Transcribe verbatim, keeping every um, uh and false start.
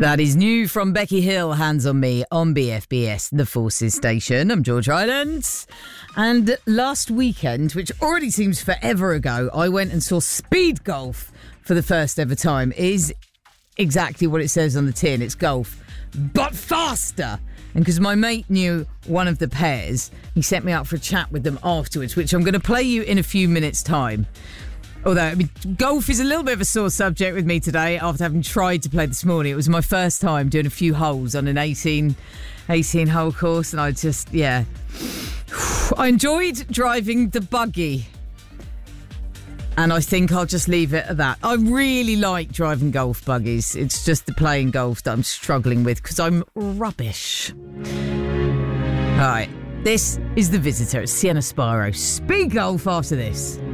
That is new from Becky Hill, Hands on Me, on B F B S, the Forces Station. I'm George Island. And last weekend, which already seems forever ago, I went and saw speed golf for the first ever time. It is exactly what it says on the tin. It's golf, but faster. And because my mate knew one of the pairs, he set me up for a chat with them afterwards, which I'm going to play you in a few minutes' time. Although, I mean, golf is a little bit of a sore subject with me today after having tried to play this morning. It was my first time doing a few holes on an eighteen, eighteen hole course, and I just, yeah. I enjoyed driving the buggy. And I think I'll just leave it at that. I really like driving golf buggies. It's just the playing golf that I'm struggling with because I'm rubbish. All right, this is The Visitor at Sienna Spiro. Speed golf after this.